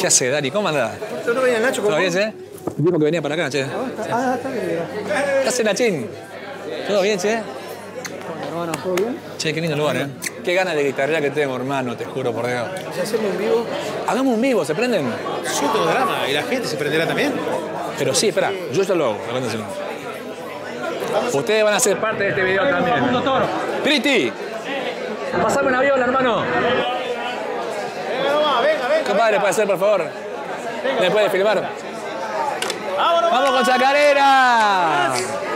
¿Qué hace, Dari? ¿Cómo andás? ¿No venía el Nacho con ¿Todo bien, vos? che? Dijo que venía para acá, che. Está bien. ¿Qué hace, Nachín? ¿Todo bien, che? Hermano, ¿todo bien? Che, qué lindo lugar, ¿eh? Qué ganas de guitarrear que tengo, hermano, te juro por Dios. Si hacemos un vivo, Hagamos un vivo, ¿se prenden? súper drama. ¿Y la gente se prenderá también? Pero sí, espera, yo ya lo hago. Ustedes van a ser parte de este video también. ¡Priti! ¡Pasame una viola, hermano! Venga nomás, venga. Compadre, ¿puede ser, por favor? ¿Me puede filmar? ¡Vamos con Chacarera!